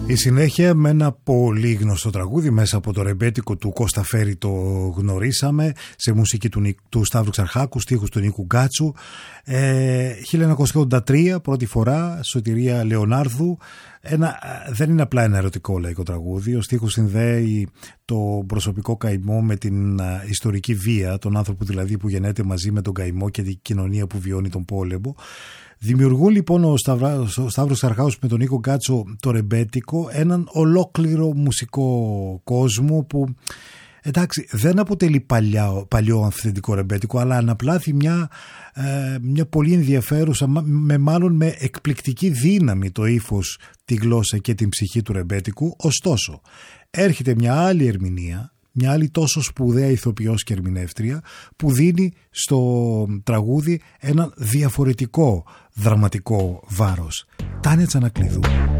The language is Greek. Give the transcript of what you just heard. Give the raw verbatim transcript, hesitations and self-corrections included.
Η συνέχεια με ένα πολύ γνωστό τραγούδι μέσα από το ρεμπέτικο του Κώστα Φέρη το γνωρίσαμε, σε μουσική του, του Σταύρου Ξαρχάκου, στίχους του Νίκου Γκάτσου. ε, χίλια εννιακόσια ογδόντα τρία πρώτη φορά, Σωτηρία Λεωνάρδου. Ένα, δεν είναι απλά ένα ερωτικό λαϊκό τραγούδι. Ο στίχος συνδέει το προσωπικό καημό με την ιστορική βία, τον άνθρωπο δηλαδή που γεννέται μαζί με τον καημό και την κοινωνία που βιώνει τον πόλεμο. Δημιουργούν λοιπόν ο, Σταυρα... ο Σταύρος Ξαρχάκος με τον Νίκο Γκάτσο το ρεμπέτικο, έναν ολόκληρο μουσικό κόσμο που, εντάξει, δεν αποτελεί παλιά, παλιό αυθεντικό ρεμπέτικο, αλλά αναπλάθει μια, ε, μια πολύ ενδιαφέρουσα, με μάλλον με εκπληκτική δύναμη το ύφος, τη γλώσσα και την ψυχή του ρεμπέτικου. Ωστόσο, έρχεται μια άλλη ερμηνεία, μια άλλη τόσο σπουδαία ηθοποιός και ερμηνεύτρια, που δίνει στο τραγούδι ένα διαφορετικό δραματικό βάρος. Τάνια Τσανακλείδου.